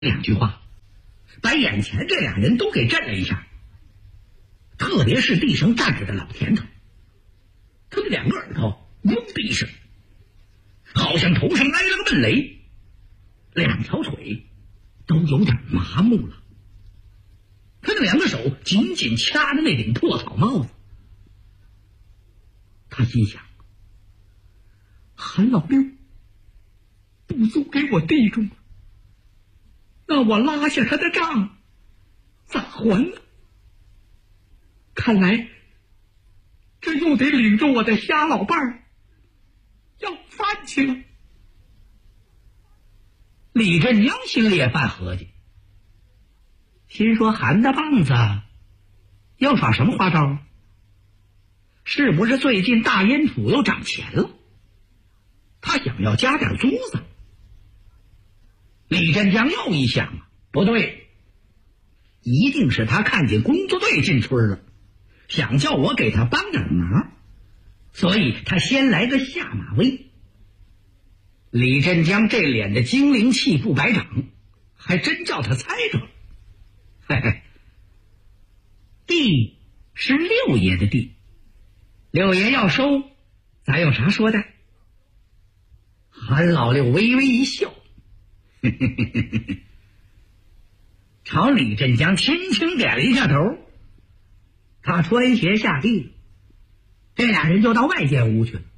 2句话，把眼前这俩人都给震了一下。特别是地上站着的老田头，他的2个耳朵嗡的一声，好像头上挨了个闷雷，2条腿都有点麻木了。他的2个手紧紧掐着那顶破草帽子。他心想，韩老六不足给我地中了，那我拉下他的账咋还呢？看来这又得领着我的瞎老伴儿要饭去了。李振江心里也犯合计，心说韩大棒子要耍什么花招？是不是最近大烟土又涨钱了？他想要加点租子。李振江又一想，不对，一定是他看见工作队进村了，想叫我给他帮点忙，所以他先来个下马威。李振江这脸的精灵气不白长，还真叫他猜着了。嘿嘿，地是六爷的地，六爷要收，咱有啥说的？韩老六微微一笑，朝李振江轻轻点了一下头。他穿鞋下地，这俩人就到外间屋去了。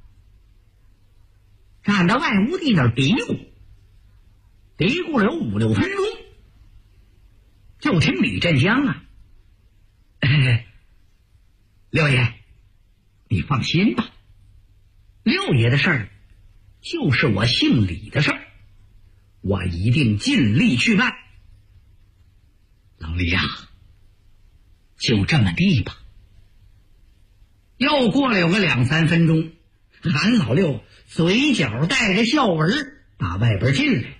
站到外屋地那儿嘀咕了有5、6分钟，就听李振江啊，六爷，你放心吧，六爷的事儿就是我姓李的事儿，我一定尽力去办。老李呀，就这么地吧。又过了有个2、3分钟，韩老六嘴角带着笑纹打外边进来。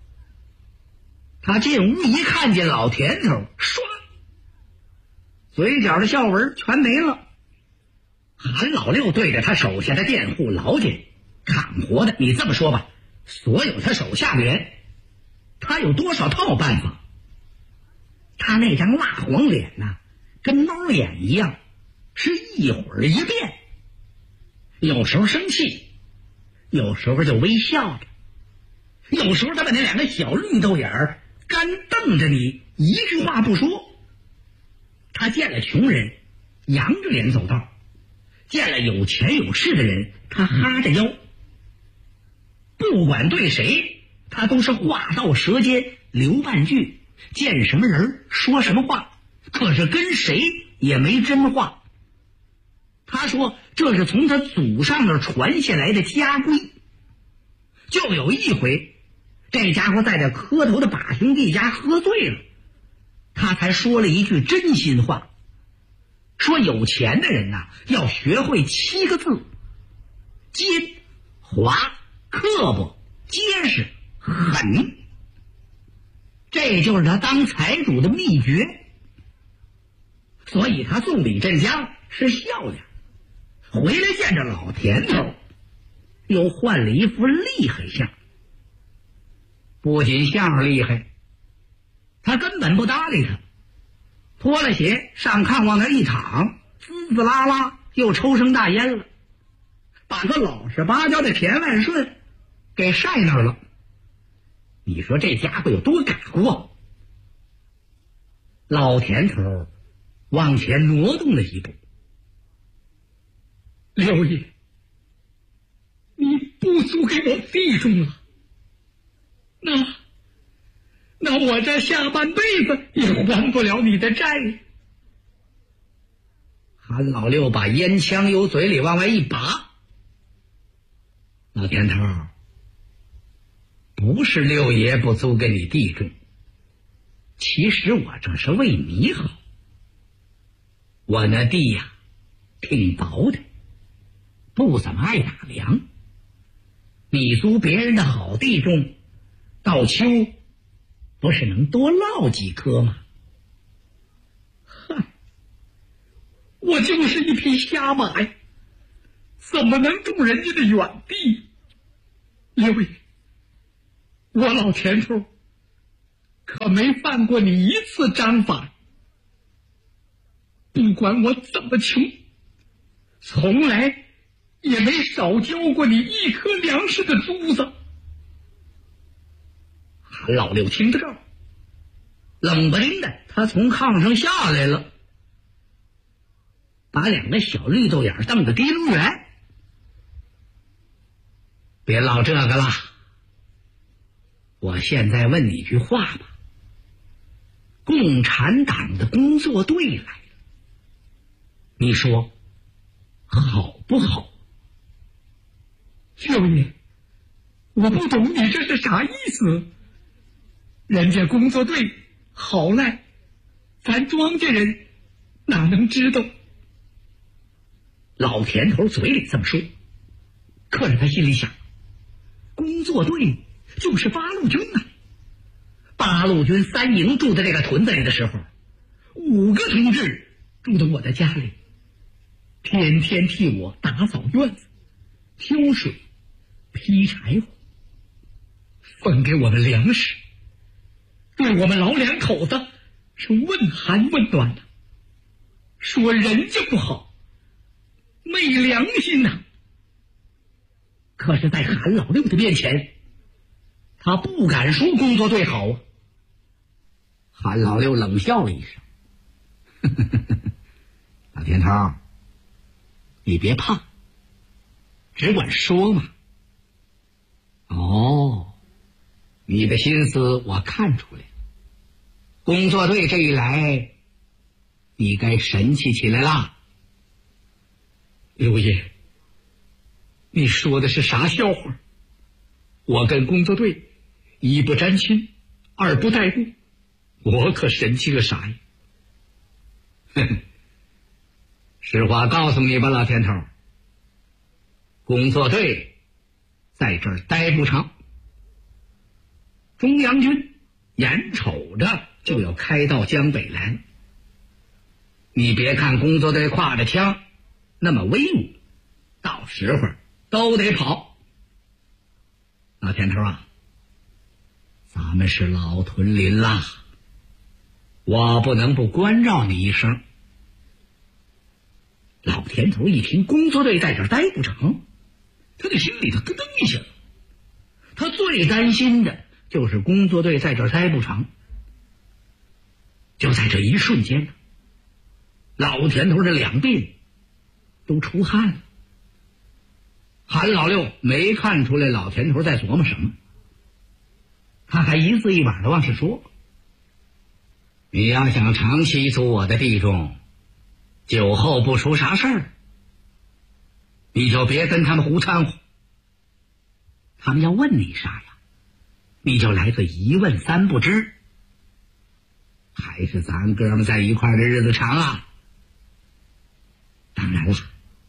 他进屋一看见老田头，唰，嘴角的笑纹全没了。韩老六对着他手下的佃户劳家砍活的，你这么说吧，所有他手下的人，他有多少套办法？他那张蜡黄脸呐，跟猫眼一样，是一会儿一变，有时候生气，有时候就微笑着，有时候他把那2个小绿豆眼儿干瞪着你，一句话不说。他见了穷人扬着脸走道，见了有钱有势的人他哈着腰，不管对谁他都是话到舌尖留半句，见什么人说什么话，可是跟谁也没真话。他说这是从他祖上那儿传下来的家规。就有一回，这家伙在这磕头的把兄弟家喝醉了，他才说了一句真心话，说有钱的人呐，要学会7个字：奸、滑、刻薄、结实、狠。这就是他当财主的秘诀。所以他送李振江是笑脸，回来见着老田头又换了一副厉害相。不仅相厉害，他根本不搭理他，脱了鞋上炕往那一躺，滋滋啦啦又抽上大烟了，把个老实巴交的田万顺给晒那儿了。你说这家伙有多嘎过？老田头往前挪动了一步。六爷，你不足给我地中了，那我这下半辈子也还不了你的债。韩老六把烟枪由嘴里往外一拔。老田头，不是六爷不租给你地种，其实我这是为你好。我那地呀，挺薄的，不怎么爱打粮。你租别人的好地种，到秋不是能多落几颗吗？嗨，我就是一匹瞎马呀，怎么能种人家的远地？六爷，我老田头可没犯过你一次章法。不管我怎么穷，从来也没少交过你一颗粮食的珠子。 韩老六听到这儿，冷不丁的，他从炕上下来了，把两个小绿豆眼瞪得滴溜圆。别唠这个了，我现在问你句话吧。共产党的工作队来了，你说好不好？ 舅爷，我不懂你这是啥意思？人家工作队好赖，咱庄稼人哪能知道？ 老田头嘴里这么说，可是他心里想，工作队就是八路军啊。八路军三营住在这个屯子里的时候，5个同志住在我的家里，天天替我打扫院子、挑水、劈柴火，分给我们粮食，对我们老两口子是问寒问暖的，说人家不好，没良心呐。可是在韩老六的面前，他不敢说工作队好啊。韩老六冷笑了一声，老田头，你别怕，只管说嘛。哦，你的心思我看出来了，工作队这一来，你该神气起来啦。 刘爷，你说的是啥笑话？我跟工作队一不沾亲，二不带故，我可神气个啥呀？ 实话告诉你吧，老田头，工作队在这儿待不长，中央军眼瞅着就要开到江北来，你别看工作队挎着枪那么威武，到时候都得跑。老田头啊，咱们是老屯邻啦，我不能不关照你一声。老田头一听工作队在这儿待不成，他的心里头咯噔一下。他最担心的就是工作队在这儿待不成。就在这一瞬间，老田头这两鬓都出汗了。韩老六没看出来老田头在琢磨什么，他还一字一板的往上说：你要想长期做我的弟兄，酒后不出啥事儿，你就别跟他们胡掺和。他们要问你啥呀，你就来个一问三不知。还是咱哥们在一块儿的日子长啊。当然了，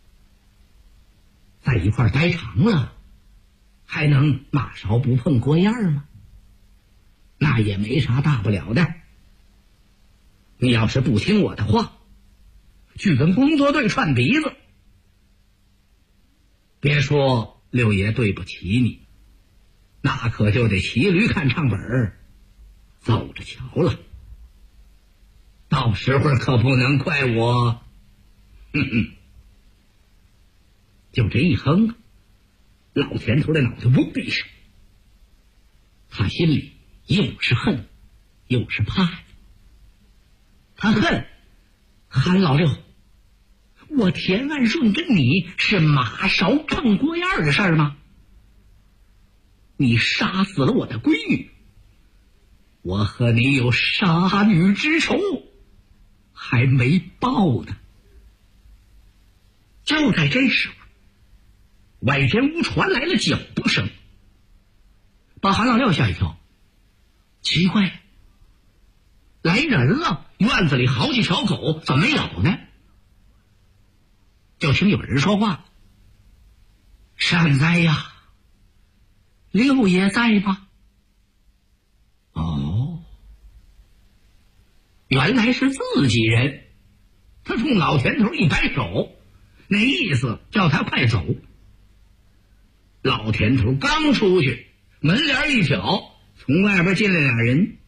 在一块儿待长了，还能马勺不碰锅沿儿吗？那也没啥大不了的。你要是不听我的话，去跟工作队串鼻子，别说六爷对不起你，那可就得骑驴看唱本儿，走着瞧了。到时候可不能怪我。就这一哼，老田头的脑袋嗡的一声，他心里又是恨又是怕呀。他恨韩老六，我田万顺跟你是马勺碰锅沿的事儿吗？你杀死了我的闺女，我和你有杀女之仇，还没报呢。就在这时候，外间屋传来了脚步声，把韩老六吓一跳。奇怪，来人了，院子里好几条狗怎么没有呢？就听有人说话：善哉呀，六爷在吗？哦，原来是自己人。他冲老田头一摆手，那意思叫他快走。老田头刚出去，门帘一挑，从外边进来俩人。